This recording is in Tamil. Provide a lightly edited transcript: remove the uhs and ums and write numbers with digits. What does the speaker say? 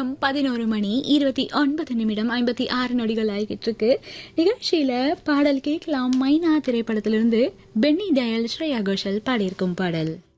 நேரம் 11:29 ஆகிட்டு இருக்கு. நிகழ்ச்சியில பாடல் கேட்கலாம். மைனா திரைப்படத்திலிருந்து பென்னி டயல், ஸ்ரேயா கோஷல் பாடியிருக்கும் பாடல்.